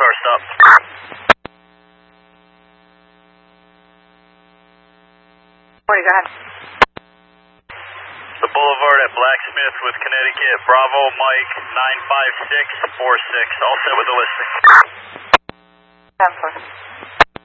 car stop. Go ahead. The Boulevard at Blacksmith with Connecticut, Bravo Mike 95646, all set with the listing. 10-4.